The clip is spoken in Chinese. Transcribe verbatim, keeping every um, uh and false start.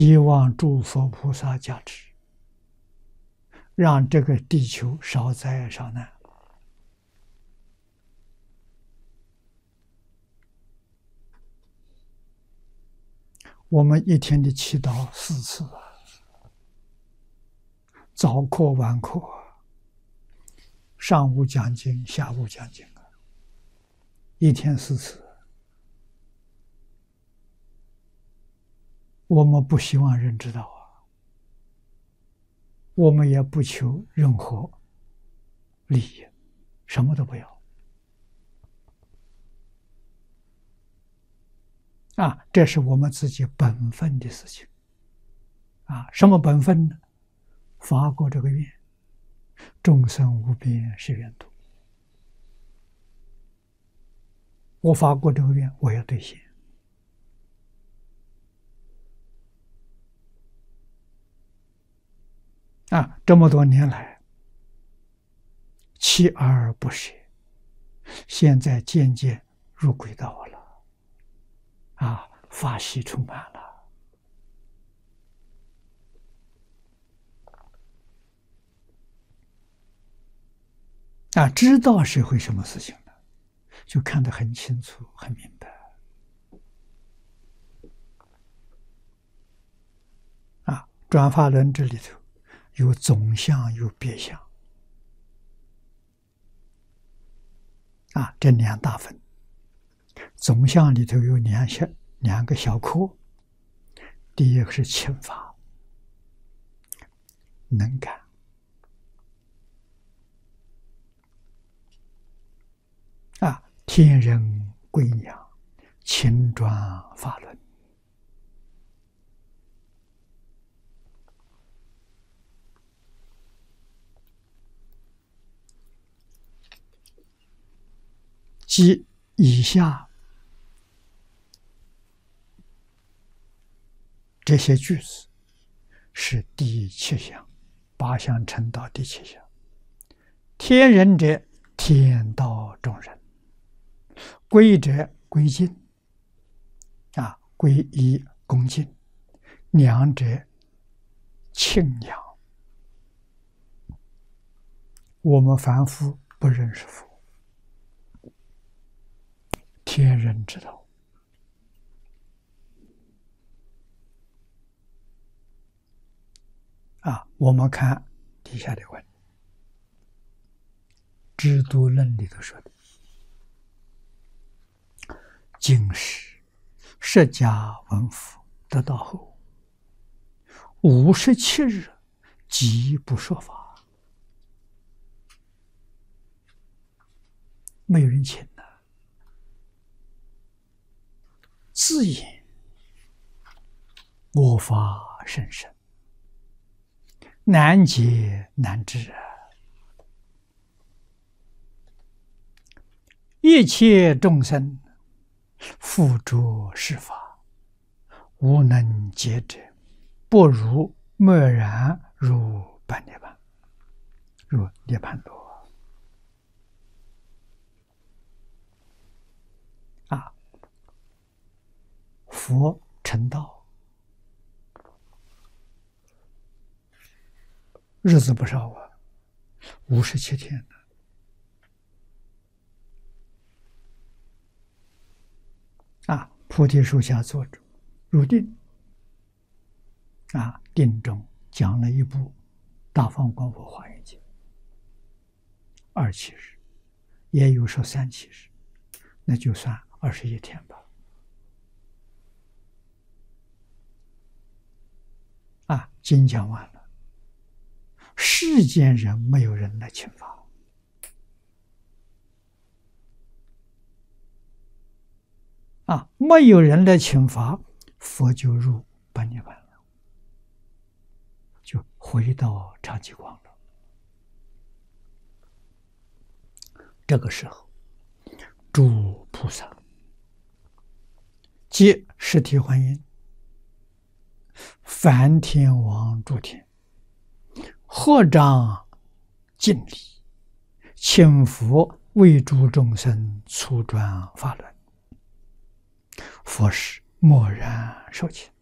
希望诸佛菩萨加持，让这个地球少灾少难。我们一天的祈祷四次啊，早课晚课，上午讲经，下午讲经啊，一天四次。我们不希望人知道啊，我们也不求任何利益，什么都不要啊，这是我们自己本分的事情啊。什么本分呢？发过这个愿，众生无边誓愿度。我发过这个愿，我要兑现。啊，这么多年来，锲而不舍，现在渐渐入轨道了，啊，法喜充满了。啊，知道是会什么事情呢？就看得很清楚、很明白。啊，转法轮这里头有总相，有别相。啊，这两大分。总相里头有两小两个小科，第一个是轻法，能感。啊，天人归养，勤转法轮。即以下这些句子是第七项，八项成道第七项。天人者，天道众人；归者，归敬啊，归依恭敬；良者，庆仰。我们凡夫不认识佛，天人知道。啊，我们看底下的文，《知度论》里头说的：“今时释迦文福得道后，五十七日即不说法。”没有人请的，自言我法甚深，难解难知啊！一切众生复着是法，无能解者，不如默然入般涅槃，入涅槃罗。啊，佛成道日子不少啊，五十七天呢。啊，菩提树下坐着，入定。啊，定中讲了一部《大放光佛华严经》，二七日，也有说三七日，那就算二十一天吧。啊，经讲完了。世间人没有人来请法，啊，没有人来请法，佛就入般涅槃了，就回到常寂光了。这个时候，诸菩萨即实体观音、梵天王诸天，合掌敬礼，请佛为诸众生初转法轮。佛是默然受请。